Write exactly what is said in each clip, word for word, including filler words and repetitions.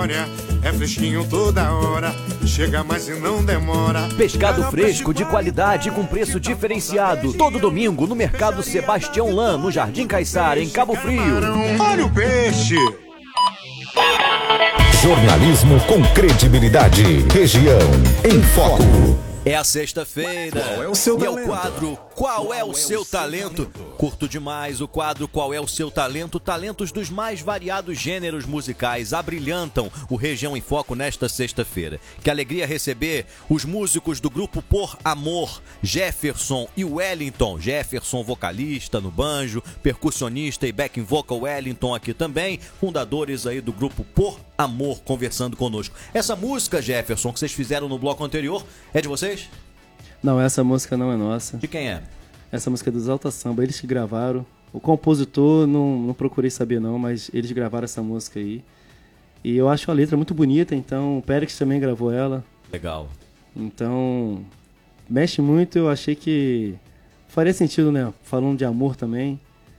É fresquinho toda hora, chega mais e não demora. Pescado fresco de qualidade com preço diferenciado. Todo domingo no Mercado Sebastião Lan, no Jardim Caiçara, em Cabo Frio. Olha o peixe! Jornalismo com credibilidade. Região em Foco. É a sexta-feira. Qual é o seu e talento? é o quadro Qual é o seu talento? Curto demais o quadro Qual é o seu talento? Talentos dos mais variados gêneros musicais abrilhantam o Região em Foco nesta sexta-feira. Que alegria receber os músicos do grupo Por Amor, Jefferson e Wellington. Jefferson, vocalista no banjo, percussionista e backing vocal Wellington aqui também, fundadores aí do grupo Por Amor, conversando conosco. Essa música, Jefferson, que vocês fizeram no bloco anterior, é de vocês? Não, essa música não é nossa. De quem é? Essa música é dos Alta Samba, eles que gravaram. O compositor, não, não procurei saber não, mas eles gravaram essa música aí. E eu acho a letra muito bonita, então o Périx também gravou ela. Legal. Então, mexe muito, eu achei que faria sentido, né? Falando de amor também.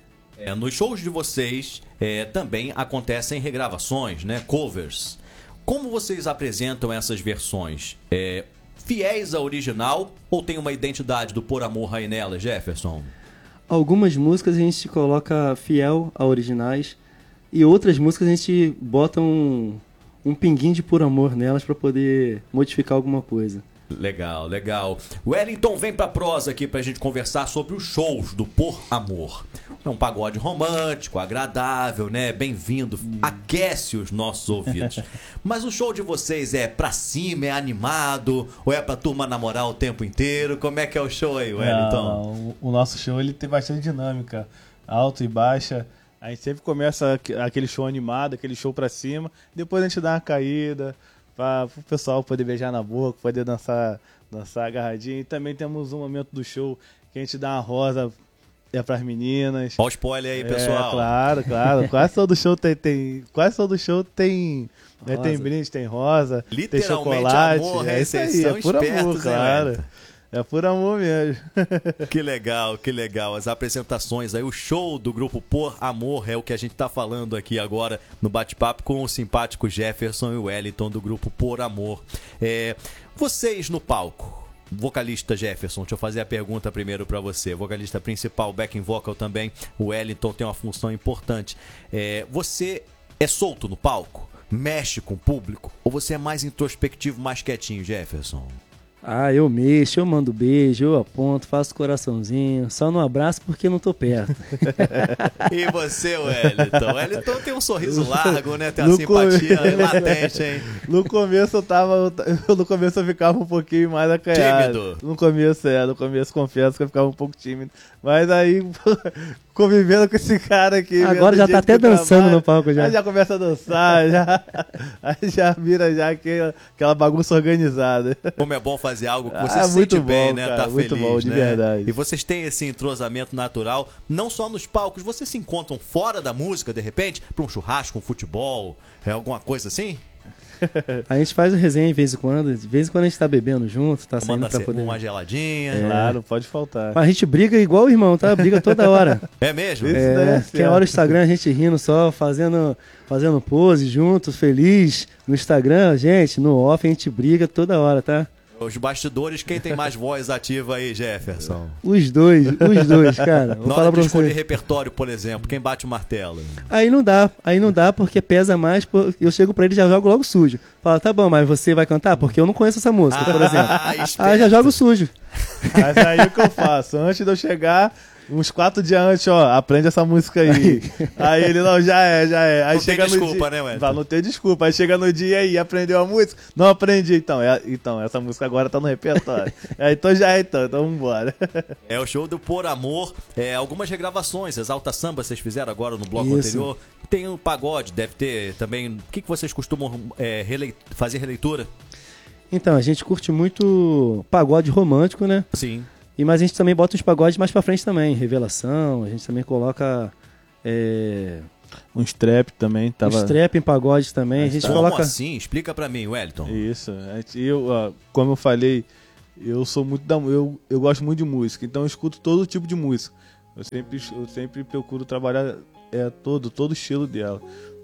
É, nos shows de vocês é, também acontecem regravações, né? Covers. Como vocês apresentam essas versões? É, fiéis à original ou tem uma identidade do Por Amor aí nela, Jefferson? Algumas músicas a gente coloca fiel a originais e outras músicas a gente bota um, um pinguinho de Por Amor nelas para poder modificar alguma coisa. Legal, legal. Wellington vem pra prosa aqui pra gente conversar sobre os shows do Por Amor. É um pagode romântico, agradável, né? Bem-vindo, aquece os nossos ouvidos. Mas o show de vocês é pra cima, é animado? Ou é pra turma namorar o tempo inteiro? Como é que é o show aí, Wellington? Não, o nosso show ele tem bastante dinâmica, alto e baixa. A gente sempre começa aquele show animado, aquele show pra cima, depois a gente dá uma caída, para o pessoal poder beijar na boca, poder dançar, dançar agarradinho. E também temos um momento do show que a gente dá uma rosa é para as meninas. Olha o spoiler aí, pessoal. É, claro, claro. Quase todo show tem, tem quase todo show tem, né, tem brinde, tem rosa, tem chocolate. Amor, é isso aí, é por amor, claro. Né? É por amor mesmo. Que legal, que legal. As apresentações aí, o show do grupo Por Amor é o que a gente tá falando aqui agora no bate-papo com o simpático Jefferson e o Wellington do grupo Por Amor. É, vocês no palco, vocalista Jefferson, deixa eu fazer a pergunta primeiro pra você. Vocalista principal, backing vocal também, o Wellington tem uma função importante. É, você é solto no palco? Mexe com o público? Ou você é mais introspectivo, mais quietinho, Jefferson? Ah, eu mexo, eu mando beijo, eu aponto, faço coraçãozinho. Só não abraço porque não tô perto. E você, Wellington? Wellington tem um sorriso largo, né? Tem uma no simpatia come... latente, hein? No começo eu tava. No começo eu ficava um pouquinho mais acanhado. Tímido? No começo, é. No começo confesso que eu ficava um pouco tímido. Mas aí, convivendo com esse cara aqui. Agora já tá até dançando trabalho, no palco já. Aí já começa a dançar, já. Aí já vira já aquela, aquela bagunça organizada. Como é bom fazer algo que você ah, se muito sente bom, bem, né? Cara, tá muito feliz, bom, de né? verdade. E vocês têm esse entrosamento natural, não só nos palcos, vocês se encontram fora da música, de repente, pra um churrasco, um futebol, é alguma coisa assim? A gente faz o resenha de vez em quando, de vez em quando a gente tá bebendo junto, tá saindo pra poder... uma geladinha. É. Claro, pode faltar. Mas a gente briga igual o irmão, tá? Briga toda hora. É mesmo? É, quem olha o Instagram, a gente rindo só, fazendo, fazendo pose juntos, feliz. No Instagram, gente, no off a gente briga toda hora, tá? Os bastidores, quem tem mais voz ativa aí, Jefferson? Os dois, os dois, cara. Vou Na falar hora pra de escolher você. repertório, por exemplo, quem bate o martelo? Aí não dá, aí não dá porque pesa mais. Eu chego pra ele e já jogo logo sujo. Fala, tá bom, mas você vai cantar? Porque eu não conheço essa música, por exemplo. Ah, aí já jogo sujo. Mas aí o que eu faço? Antes de eu chegar, uns quatro dias antes, ó, aprende essa música aí. Aí ele, não, já é, já é. Aí não chega tem desculpa, no dia, né, Wellington? Não, não tem desculpa. Aí chega no dia aí, aprendeu a música? Não aprendi, então. É, então, essa música agora tá no repertório. é, então já é, então. Então vambora. É o show do Por Amor. É, algumas regravações, Exalta Samba vocês fizeram agora no bloco Isso. anterior. Tem o pagode, deve ter também. O que, que vocês costumam é, relei- fazer releitura? Então, a gente curte muito pagode romântico, né? Sim. E, mas a gente também bota uns pagodes mais pra frente também. Revelação, a gente também coloca... É... Uns trap também. Tava... Uns trap em pagodes também. A gente Como coloca... assim? Explica pra mim, Wellington. Isso. Eu, ó, como eu falei, eu sou muito da... Eu, eu gosto muito de música, então eu escuto todo tipo de música. Eu sempre, eu sempre procuro trabalhar é, todo, todo o estilo dela.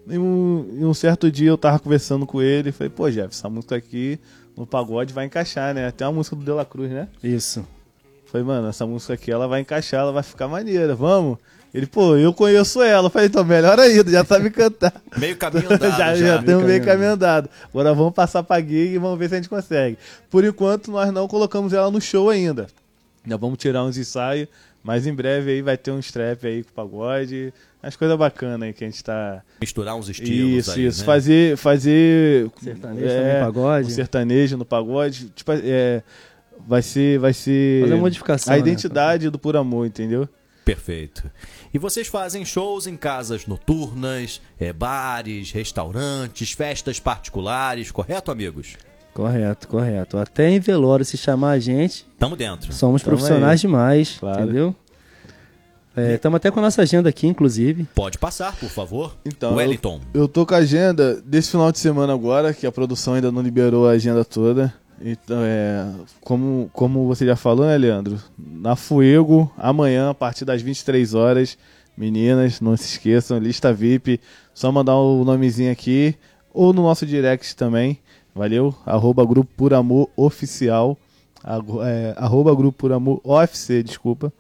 E um, e um certo dia eu tava conversando com ele e falei, pô, Jeff, essa música aqui no pagode vai encaixar, né? Tem uma música do De La Cruz, né? Isso. Falei, mano, essa música aqui ela vai encaixar, ela vai ficar maneira, vamos? Ele, pô, eu conheço ela. Eu falei, então, melhor ainda, já sabe cantar. Meio caminho andado já. já. Já temos meio caminho andado. Agora vamos passar pra gig e vamos ver se a gente consegue. Por enquanto, nós não colocamos ela no show ainda. Ainda vamos tirar uns ensaios, mas em breve aí vai ter um strap aí com pagode. As coisas bacanas aí que a gente tá... Misturar uns estilos isso, aí, Isso, né? fazer... fazer sertanejo é, no pagode. Um sertanejo no pagode. Tipo, é... Vai ser... Vai ser fazer uma modificação, a identidade né? do Por Amor, entendeu? Perfeito. E vocês fazem shows em casas noturnas, é, bares, restaurantes, festas particulares, correto, amigos? Correto, correto. Até em velório, se chamar a gente, Tamo dentro. somos Tamo profissionais aí. demais, Claro. entendeu? Estamos até com a nossa agenda aqui, inclusive. Pode passar, por favor. Então, Wellington. Eu, eu tô com a agenda desse final de semana agora, que a produção ainda não liberou a agenda toda. Então, é, como, como você já falou, né, Leandro? Na Fuego, amanhã, a partir das vinte e três horas. Meninas, não se esqueçam, lista V I P. Só mandar o nomezinho aqui, ou no nosso direct também. Valeu? Arroba Grupo Por Amor Oficial. É, arroba Grupo Por Amor O F C, desculpa.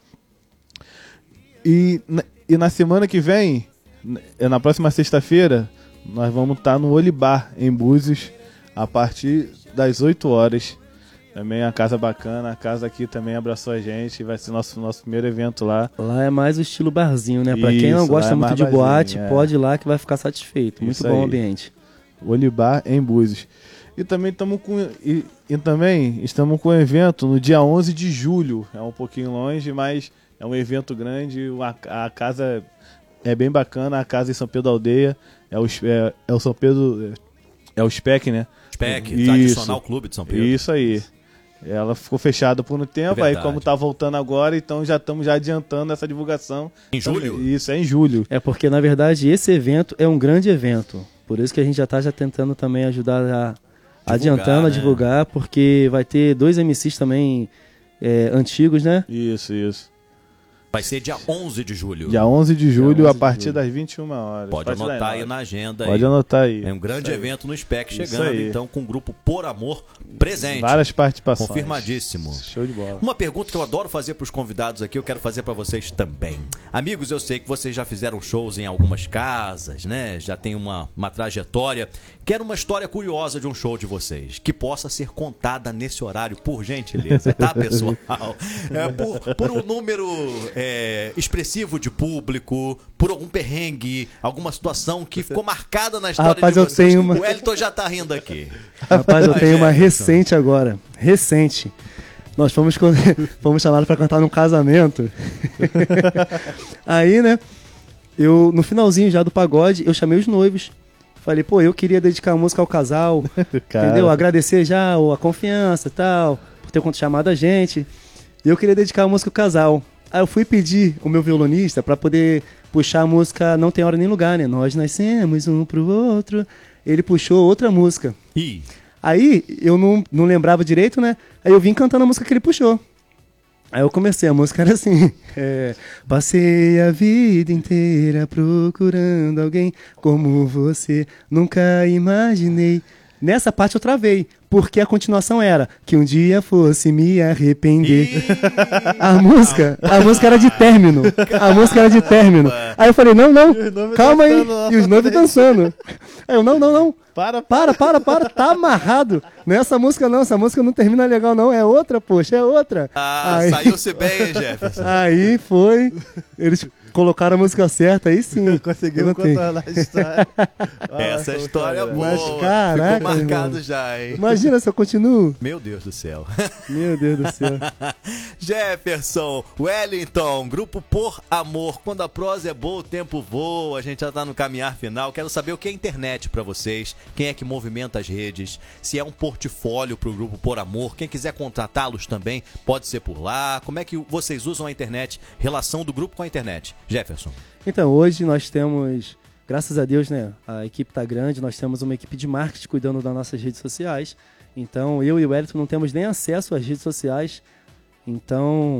E, e na semana que vem, na próxima sexta-feira, nós vamos estar no Olibar, em Búzios, a partir das oito horas. Também a casa bacana, a casa aqui também abraçou a gente, vai ser nosso, nosso primeiro evento lá. Lá é mais o estilo barzinho, né? Pra Isso, quem não lá gosta é muito mais de barzinho, boate, é. pode ir lá que vai ficar satisfeito. Muito Isso bom o aí. ambiente. Olibar, em Búzios. E também estamos com e, e também estamos com um evento no dia onze de julho. É um pouquinho longe, mas é um evento grande. A, a casa é bem bacana, a casa em São Pedro da Aldeia. É o, é, é o São Pedro. É o S P E C, né? S P E C, Isso. Tradicional Clube de São Pedro. Isso aí. Ela ficou fechada por um tempo, Verdade. aí como tá voltando agora, então já estamos já adiantando essa divulgação. Em julho? Isso, é em julho. É porque, na verdade, esse evento é um grande evento. Por isso que a gente já está já tentando também ajudar a... adiantando né? a divulgar, porque vai ter dois M Cs também é, antigos, né? Isso, isso. Vai ser dia onze de julho. Dia onze de julho, Dia onze a de partir julho. das vinte e uma horas. Pode Pode anotar dar aí nós. na agenda. Pode aí. anotar aí. É um grande Isso aí. evento no S P E C Isso chegando, aí. então, com o grupo Por Amor presente. Várias participações. Confirmadíssimo. Show de bola. Uma pergunta que eu adoro fazer para os convidados aqui, eu quero fazer para vocês também. Amigos, eu sei que vocês já fizeram shows em algumas casas, né? Já tem uma, uma trajetória. Quero uma história curiosa de um show de vocês, que possa ser contada nesse horário, por gentileza, tá, pessoal? É, por, por um número é, expressivo de público, por algum perrengue, alguma situação que ficou marcada na história Rapaz, de eu vocês. tenho uma- O Wellington já tá rindo aqui. Rapaz, eu Vai, tenho uma Jefferson. recente agora. Recente. Nós fomos, con- fomos chamados para cantar num casamento. Aí, né? Eu, no finalzinho já do pagode, eu chamei os noivos. Falei, pô, eu queria dedicar a música ao casal. Cara. Entendeu? Agradecer já a confiança e tal, por ter chamado a gente. E eu queria dedicar a música ao casal. Aí eu fui pedir o meu violonista para poder puxar a música Não Tem Hora Nem Lugar, né? Nós nascemos um pro outro. Ele puxou outra música. Ih, Aí eu não, não lembrava direito, né? Aí eu vim cantando a música que ele puxou. Aí eu comecei, a música era assim. É, passei a vida inteira procurando alguém como você, nunca imaginei. Nessa parte eu travei, porque a continuação era que um dia fosse me arrepender. A música, a música era de término. A música era de término. Aí eu falei, não, não, noivos calma aí. dançando lá E os noivos dançando. Aí eu, não, não, não. Para, Para, para, para, tá amarrado. Não é essa música não, essa música não termina legal não, é outra, poxa, é outra. ah, Aí- saiu-se bem, hein, Jefferson? Aí foi, eles colocaram a música certa, aí sim. Conseguimos Cantei. contar a história. Essa história é boa. Mas, caraca, Ficou marcado irmão. já, hein? Imagina se eu continuo. Meu Deus do céu. Meu Deus do céu. Jefferson, Wellington, Grupo Por Amor. Quando a prosa é boa, o tempo voa. A gente já tá no caminhar final. Quero saber o que é internet pra vocês. Quem é que movimenta as redes? Se é um portfólio pro Grupo Por Amor. Quem quiser contratá-los também, pode ser por lá. Como é que vocês usam a internet? Relação do grupo com a internet. Jefferson. Então, hoje nós temos, graças a Deus, né? A equipe tá grande, nós temos uma equipe de marketing cuidando das nossas redes sociais. Então, eu e o Wellington não temos nem acesso às redes sociais. Então,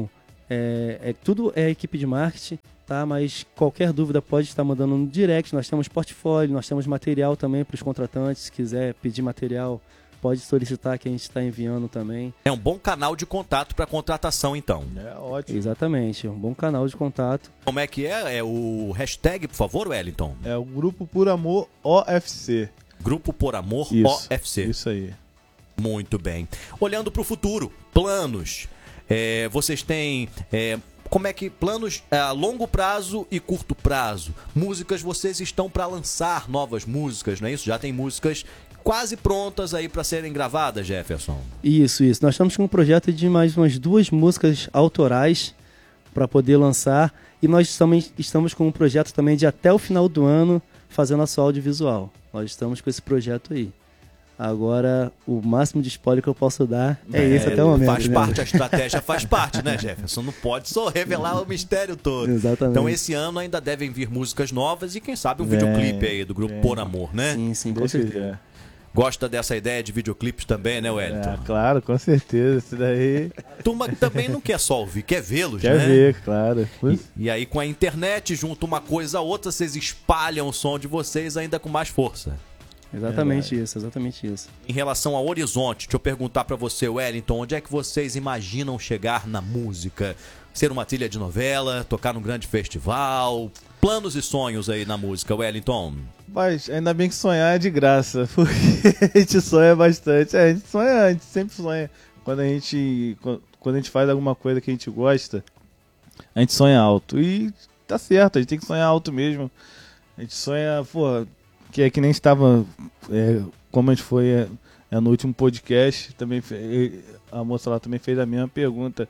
É, é, tudo é equipe de marketing, tá? Mas qualquer dúvida pode estar mandando no direct. Nós temos portfólio, nós temos material também para os contratantes. Se quiser pedir material, pode solicitar que a gente está enviando também. É um bom canal de contato para contratação, então. É ótimo. Exatamente, um bom canal de contato. Como é que é? É o hashtag, por favor, Wellington? É o Grupo Por Amor O F C. Grupo Por Amor Isso, O F C. Isso aí. Muito bem. Olhando para o futuro, planos. É, vocês têm... É, como é que planos a longo prazo e curto prazo? Músicas, vocês estão para lançar novas músicas, não é isso? Já tem músicas quase prontas aí para serem gravadas, Jefferson? Isso, isso. Nós estamos com um projeto de mais umas duas músicas autorais para poder lançar e nós também estamos com um projeto também de até o final do ano fazer nosso audiovisual. Nós estamos com esse projeto aí. Agora, o máximo de spoiler que eu posso dar é, é esse até o momento. Faz né? parte, a estratégia faz parte, né, Jefferson? Não pode só revelar o mistério todo. Exatamente. Então, esse ano ainda devem vir músicas novas e, quem sabe, um Vem, videoclipe aí do grupo vem. Por Amor, né? Sim, sim, com Deus certeza. quiser. Gosta dessa ideia de videoclipes também, né, Wellington? É, claro, com certeza. Isso daí. Turma que também não quer só ouvir, quer vê-los, Quer né? ver, claro. E, e aí, com a internet, junto uma coisa a outra, vocês espalham o som de vocês ainda com mais força. Exatamente isso, exatamente isso. Em relação ao horizonte, deixa eu perguntar pra você, Wellington, onde é que vocês imaginam chegar na música? Ser uma trilha de novela, tocar num grande festival? Planos e sonhos aí na música, Wellington? Mas ainda bem que sonhar é de graça, porque a gente sonha bastante. É, a gente sonha, a gente sempre sonha. Quando a gente, quando a gente faz alguma coisa que a gente gosta, a gente sonha alto. E tá certo, a gente tem que sonhar alto mesmo. A gente sonha, pô, que é que nem estava, é, como a gente foi é, é, no último podcast, também fe- a moça lá também fez a mesma pergunta.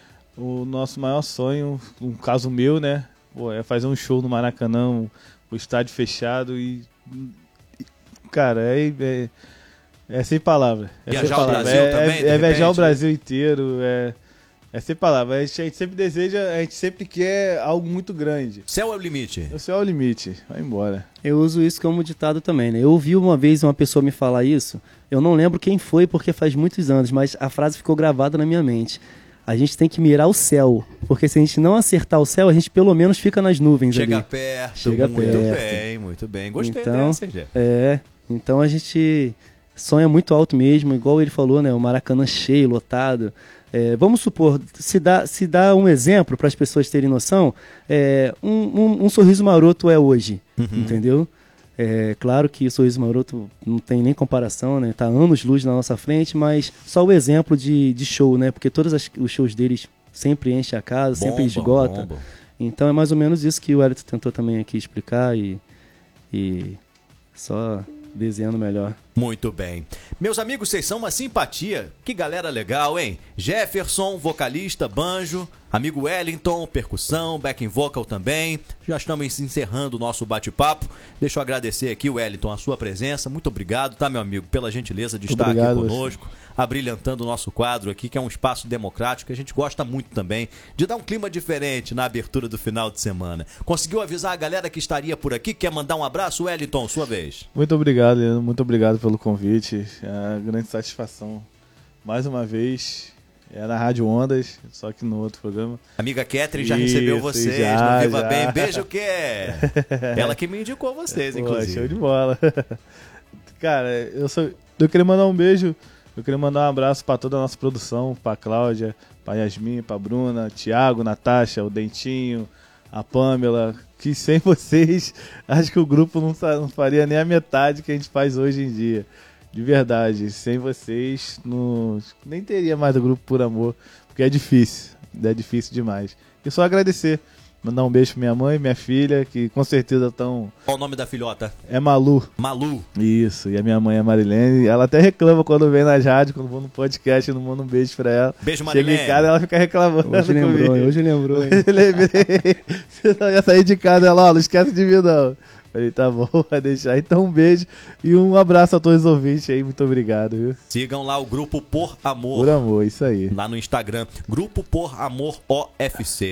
O nosso maior sonho, um caso meu, né, pô, é fazer um show no Maracanã, o estádio fechado e, e cara, é, é, é sem palavra. É Viajar sem o palavra. Brasil é, também, é, de é viajar o repente? Brasil inteiro, é, é sem palavra. A gente, a gente sempre deseja, a gente sempre quer algo muito grande. Céu é o limite. O céu é o limite, vai embora. Eu uso isso como ditado também, né? Eu ouvi uma vez uma pessoa me falar isso, eu não lembro quem foi porque faz muitos anos, mas a frase ficou gravada na minha mente. A gente tem que mirar o céu, porque se a gente não acertar o céu, a gente pelo menos fica nas nuvens Chega ali. perto, Chega muito perto. bem, muito bem. Gostei Então, dessa, hein, Jeff? É, então a gente sonha muito alto mesmo, igual ele falou, né? O Maracanã cheio, lotado. É, vamos supor, se dá, se dá um exemplo para as pessoas terem noção, é, um, um, um sorriso maroto é hoje, Uhum. entendeu? É claro que o Sorriso Maroto não tem nem comparação, né? Tá anos-luz na nossa frente, mas só o exemplo de, de show, né? Porque todos as, os shows deles sempre enchem a casa, sempre Bomba, esgota. bomba. Então é mais ou menos isso que o Wellington tentou também aqui explicar e, e só desenhando melhor. Muito bem. Meus amigos, vocês são uma simpatia. Que galera legal, hein? Jefferson, vocalista, banjo. Amigo Wellington, percussão, backing vocal também. Já estamos encerrando o nosso bate-papo. Deixa eu agradecer aqui, Wellington, a sua presença. Muito obrigado, tá, meu amigo, pela gentileza de estar Obrigado, aqui conosco, abrilhantando o nosso quadro aqui, que é um espaço democrático que a gente gosta muito também, de dar um clima diferente na abertura do final de semana. Conseguiu avisar a galera que estaria por aqui? Quer mandar um abraço, Wellington, sua vez? Muito obrigado, Leandro. Muito obrigado pelo convite. É uma grande satisfação. Mais uma vez, é na Rádio Ondas, só que no outro programa. Amiga Catherine já Isso, recebeu vocês já, no Viva já. Bem. Beijo, que Ela que me indicou vocês, Pô, inclusive. show de bola. Cara, eu, sou, eu queria mandar um beijo, eu queria mandar um abraço pra toda a nossa produção, pra Cláudia, pra Yasmin, pra Bruna, Thiago, Natasha, o Dentinho, a Pamela, que sem vocês, acho que o grupo não, sa- não faria nem a metade que a gente faz hoje em dia. De verdade, sem vocês, não, nem teria mais o grupo Por Amor, porque é difícil, é difícil demais. E só agradecer, mandar um beijo pra minha mãe, minha filha, que com certeza estão... Qual o nome da filhota? É Malu. Malu. Isso, e a minha mãe é Marilene. Ela até reclama quando vem nas rádios, quando vou no podcast, eu não mando um beijo pra ela. Beijo, Chega Marilene. em casa, ela fica reclamando Hoje lembrou, comigo. hoje lembrou, hein? Lembrei. Você não ia sair de casa, ela, ó, não esquece de mim, não. Falei, tá bom, vai deixar. Então um beijo e um abraço a todos os ouvintes aí, muito obrigado, viu? Sigam lá o Grupo Por Amor. Por amor, isso aí. Lá no Instagram, Grupo Por Amor O F C.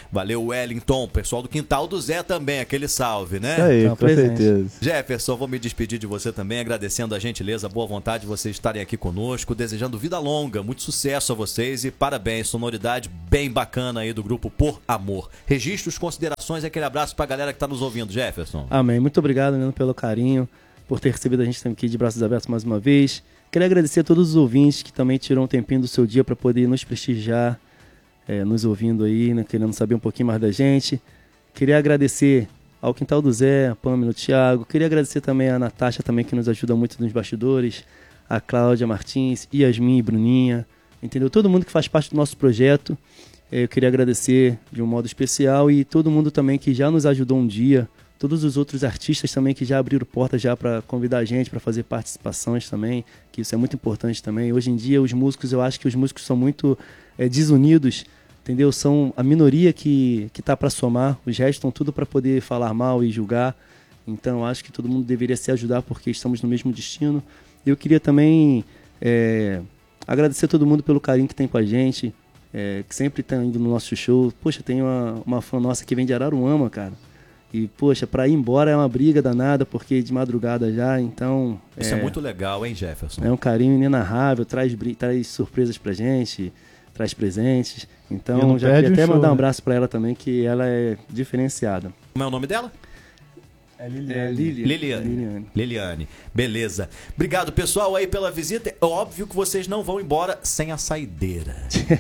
Valeu, Wellington. Pessoal do Quintal do Zé também, aquele salve, né? Isso aí, Então, com presente. certeza. Jefferson, vou me despedir de você também, agradecendo a gentileza, a boa vontade de vocês estarem aqui conosco, desejando vida longa, muito sucesso a vocês e parabéns, sonoridade bem bacana aí do grupo Por Amor. Registros, considerações e aquele abraço pra galera que tá nos ouvindo, Jefferson. Amém. Muito obrigado, Leandro, pelo carinho, por ter recebido a gente aqui de braços abertos mais uma vez. Queria agradecer a todos os ouvintes que também tiram um tempinho do seu dia para poder nos prestigiar, é, nos ouvindo aí, né, querendo saber um pouquinho mais da gente. Queria agradecer ao Quintal do Zé, a Pâmela, o Thiago. Queria agradecer também a Natasha, também, que nos ajuda muito nos bastidores, a Cláudia Martins, Yasmin e Bruninha, entendeu? Todo mundo que faz parte do nosso projeto. Eu queria agradecer de um modo especial e todo mundo também que já nos ajudou um dia, todos os outros artistas também que já abriram portas já para convidar a gente para fazer participações também, que isso é muito importante também. Hoje em dia os músicos, eu acho que os músicos são muito é, desunidos, entendeu? São a minoria que que tá para somar, os restos estão tudo para poder falar mal e julgar. Então eu acho que todo mundo deveria se ajudar porque estamos no mesmo destino. Eu queria também é, agradecer a todo mundo pelo carinho que tem com a gente, é, que sempre tá indo no nosso show. Poxa, tem uma, uma fã nossa que vem de Araruama, cara. E, poxa, pra ir embora é uma briga danada, porque de madrugada já, então... Isso é, é muito legal, hein, Jefferson? É um carinho inenarrável, traz, traz surpresas pra gente, traz presentes. Então, já queria até show, mandar um né? abraço pra ela também, que ela é diferenciada. Como é o nome dela? É É Liliane. Liliane. Liliane. Liliane. Liliane. Beleza. Obrigado, pessoal, aí pela visita. É óbvio que vocês não vão embora sem a saideira.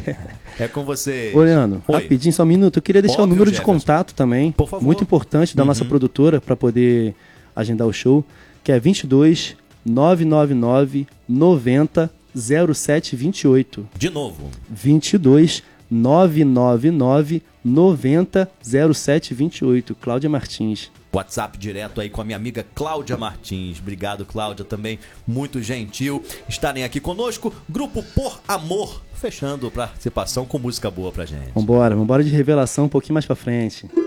É com vocês. Ô, Leandro, Oi. rapidinho, só um minuto. Eu queria deixar Óbvio, o número de Jefferson. contato também, Por favor. muito importante, da Uhum. nossa produtora, para poder agendar o show, que é vinte e dois, nove nove nove, noventa, zero sete vinte e oito. De novo. vinte e dois, nove nove nove, noventa, zero sete vinte e oito. Cláudia Martins. WhatsApp direto aí com a minha amiga Cláudia Martins. Obrigado, Cláudia, também muito gentil estarem aqui conosco. Grupo Por Amor, fechando a participação com música boa pra gente. Vambora, vambora de revelação um pouquinho mais pra frente.